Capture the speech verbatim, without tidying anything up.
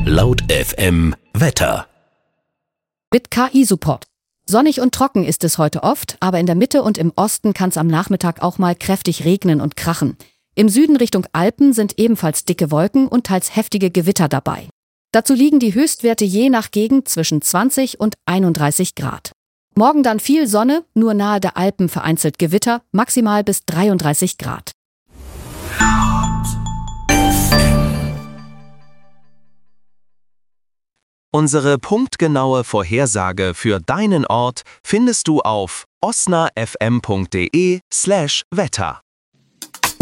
Laut F M Wetter. Mit K I-Support. Sonnig und trocken ist es heute oft, aber in der Mitte und im Osten kann es am Nachmittag auch mal kräftig regnen und krachen. Im Süden Richtung Alpen sind ebenfalls dicke Wolken und teils heftige Gewitter dabei. Dazu liegen die Höchstwerte je nach Gegend zwischen zwanzig und einunddreißig Grad. Morgen dann viel Sonne, nur nahe der Alpen vereinzelt Gewitter, maximal bis dreiunddreißig Grad. Unsere punktgenaue Vorhersage für deinen Ort findest du auf osnafm punkt de slash Wetter.